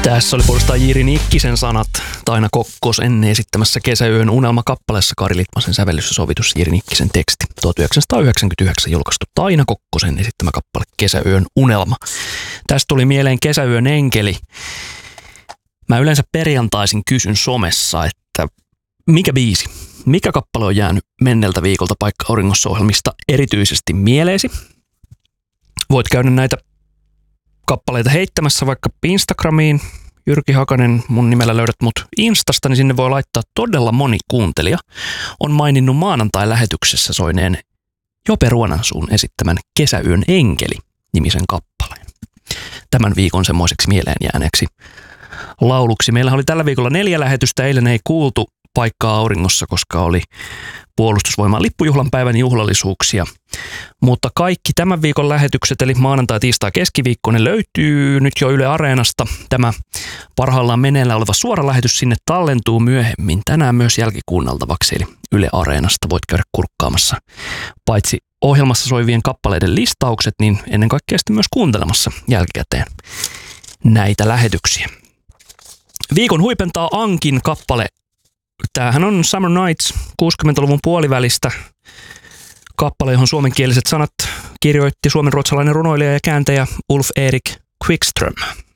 Tässä oli puolestaan Jiri Nikkisen sanat Taina Kokkosen esittämässä Kesäyön unelma-kappaleessa, Kari Litmasen sävellys ja sovitus, Jiri Nikkisen teksti. 1999 julkaistu Taina Kokkosen esittämä kappale Kesäyön unelma. Tästä tuli mieleen Kesäyön enkeli. Mä yleensä perjantaisin kysyn somessa, että mikä biisi, mikä kappale on jäänyt menneltä viikolta Paikka auringossa -ohjelmista erityisesti mieleesi. Voit käydä näitä kappaleita heittämässä vaikka Instagramiin. Jyrki Hakanen, mun nimellä löydät mut Instasta, niin sinne voi laittaa todella moni kuuntelija. On maininnut maanantai-lähetyksessä soineen Jope Ruonansuun esittämän Kesäyön enkeli -nimisen kappaleen. Tämän viikon semmoiseksi mieleen jääneeksi lauluksi. Meillä oli tällä viikolla 4 lähetystä. Eilen ei kuultu Paikkaa auringossa, koska oli Puolustusvoimaan lippujuhlan päivän juhlallisuuksia. Mutta kaikki tämän viikon lähetykset, eli maanantai, tiistai, keskiviikko, ne löytyy nyt jo Yle Areenasta. Tämä parhaillaan meneillään oleva suora lähetys sinne tallentuu myöhemmin tänään myös jälkikuunneltavaksi, eli Yle Areenasta voit käydä kurkkaamassa paitsi ohjelmassa soivien kappaleiden listaukset, niin ennen kaikkea sitten myös kuuntelemassa jälkikäteen näitä lähetyksiä. Viikon huipentaa Ankin kappale. Tämähän on Summer Nights 60-luvun puolivälistä kappale, johon suomenkieliset sanat kirjoitti suomenruotsalainen runoilija ja kääntäjä Ulf Erik Quickström.